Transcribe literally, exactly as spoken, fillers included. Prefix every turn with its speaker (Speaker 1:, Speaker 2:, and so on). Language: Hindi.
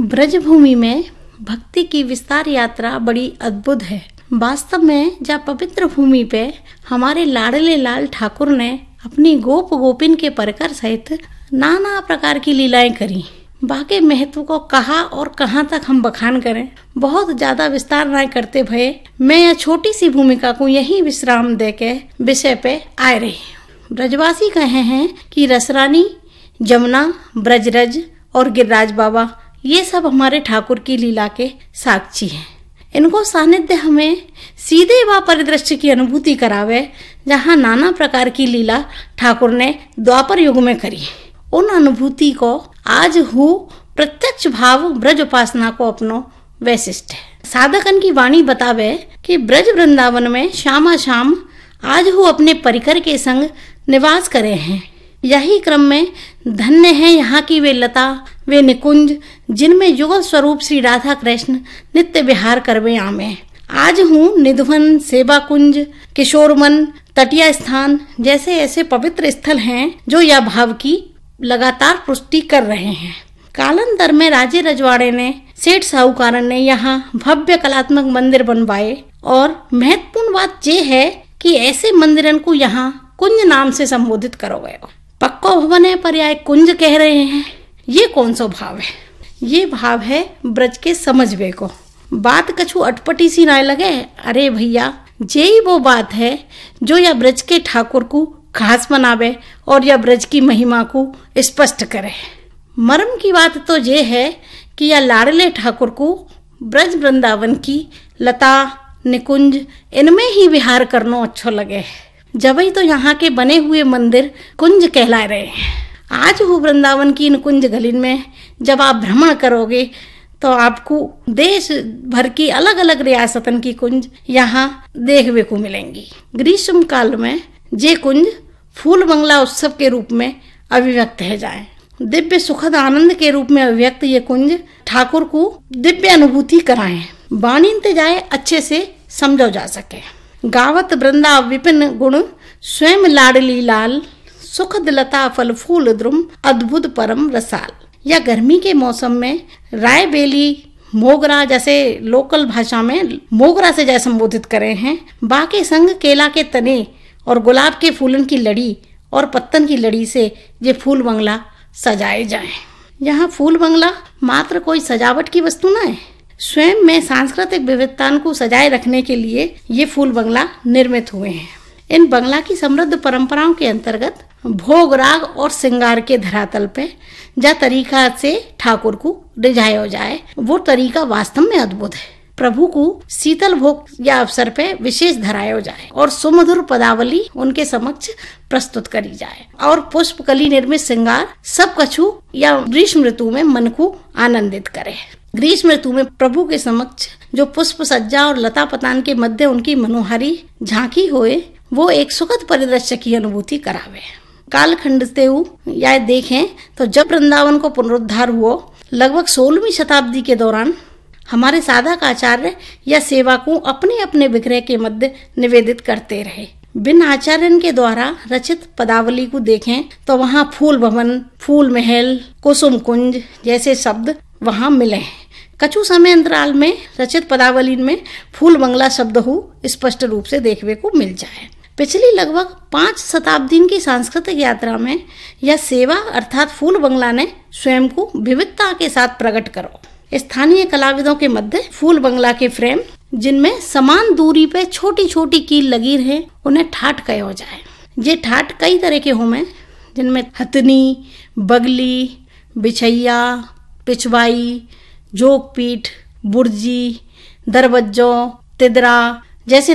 Speaker 1: ब्रजभूमि में भक्ति की विस्तार यात्रा बड़ी अद्भुत है। वास्तव में जहाँ पवित्र भूमि पे हमारे लाडले लाल ठाकुर ने अपनी गोप गोपिन के परकर सहित नाना प्रकार की लीलाएं करी, बाकी महत्व को कहा और कहाँ तक हम बखान करें। बहुत ज्यादा विस्तार न करते भये मैं यह छोटी सी भूमिका को यही विश्राम देके विषय पे आए रही। ब्रजवासी कहे हैं कि रसरानी, जमुना, ब्रजरज और गिरिराज बाबा ये सब हमारे ठाकुर की लीला के साक्षी हैं। इनको सानिध्य हमें सीधे व परिदृश्य की अनुभूति करावे जहाँ नाना प्रकार की लीला ठाकुर ने द्वापर युग में करी। उन अनुभूति को आज हु प्रत्यक्ष भाव ब्रज उपासना को अपनो वैशिष्ट है। साधकन की वाणी बतावे कि ब्रज वृंदावन में श्यामा शाम आज हु अपने परिकर के संग निवास करे हैं। यही क्रम में धन्य है यहाँ की वे लता, वे निकुंज जिनमें युगल स्वरूप श्री राधा कृष्ण नित्य विहार करवे आमे। आज हूँ निधवन, सेवा कुंज, किशोरमन, तटिया स्थान जैसे ऐसे पवित्र स्थल हैं जो यह भाव की लगातार पुष्टि कर रहे हैं। कालांतर में राजे रजवाड़े ने, सेठ साहूकार ने यहाँ भव्य कलात्मक मंदिर बनवाए और महत्वपूर्ण बात यह है कि ऐसे मंदिरन को यहाँ कुंज नाम से संबोधित करो गए। पक्को भवन है पर्याय कुंज कह रहे हैं। ये कौन सा भाव है? ये भाव है ब्रज के समझवे को। बात कछु अटपटी सी ना लगे, अरे भैया यही वो बात है जो यह ब्रज के ठाकुर को खास बनावे और यह ब्रज की महिमा को स्पष्ट करे। मर्म की बात तो ये है कि यह लाडले ठाकुर को ब्रज वृंदावन की लता, निकुंज इनमें ही विहार करना अच्छा लगे। जबई तो यहाँ के बने हुए मंदिर कुंज कहला रहे हैं। आज वो वृंदावन की इन कुंज गलिन में जब आप भ्रमण करोगे तो आपको देश भर की अलग अलग रियासतन की कुंज यहाँ देखने को मिलेंगी। ग्रीष्म काल में ये कुंज फूल बंगला उत्सव के रूप में अभिव्यक्त है जाए। दिव्य सुखद आनंद के रूप में अभिव्यक्त ये कुंज ठाकुर को दिव्य अनुभूति कराए, बानीते जाए अच्छे से समझो जा सके। गावत वृंदा विपिन गुण स्वयं लाडली लाल, सुखद लता फल फूल द्रुम अद्भुत परम रसाल। या गर्मी के मौसम में राय बेली, मोगरा जैसे लोकल भाषा में मोगरा से जैसे संबोधित करे हैं, बाकी संग केला के तने और गुलाब के फूलन की लड़ी और पत्तन की लड़ी से ये फूल बंगला सजाए जाए। यहाँ फूल बंगला मात्र कोई सजावट की वस्तु न है, स्वयं में सांस्कृतिक विविधता को सजाए रखने के लिए ये फूल बंगला निर्मित हुए हैं। इन बंगला की समृद्ध परंपराओं के अंतर्गत भोग राग और श्रृंगार के धरातल पे जा तरीका से ठाकुर को रिझाया जाए, वो तरीका वास्तव में अद्भुत है। प्रभु को शीतल भोग या अवसर पे विशेष धराया जाए और सुमधुर पदावली उनके समक्ष प्रस्तुत करी जाए और पुष्प कली निर्मित श्रृंगार सब कछु या ग्रीष्म ऋतु में मन को आनंदित करे। ग्रीष्म ऋतु में प्रभु के समक्ष जो पुष्प सज्जा और लता पतान के मध्य उनकी मनोहारी झांकी होए, वो एक सुखद परिदृश्य की अनुभूति करावे। कालखंड से या देखें तो जब वृंदावन को पुनरुद्धार हुआ लगभग सोलहवीं शताब्दी के दौरान हमारे साधक आचार्य या सेवा को अपने अपने विग्रह के मध्य निवेदित करते रहे। बिन आचार्यन के द्वारा रचित पदावली को देखें तो वहाँ फूल भवन, फूल महल, कुसुम कुंज जैसे शब्द वहाँ मिले हैं। कछु समय अंतराल में रचित पदावली में फूल बंगला शब्द हो स्पष्ट रूप से देखने को मिल जाए। पिछली लगभग पांच शताब्दी की सांस्कृतिक यात्रा में यह सेवा अर्थात फूल बंगला ने स्वयं को विविधता के साथ प्रकट करो। स्थानीय कलाविदों के मध्य फूल बंगला के फ्रेम जिनमें समान दूरी पे छोटी छोटी कील लगी रहे उन्हें ठाट कहो जाए। ये ठाट कई तरह के होंगे जिनमें हथनी, बगली, बिछैया, पिछवाई, जोगपीठ, बुर्जी, दरबज्जो, तिदरा जैसे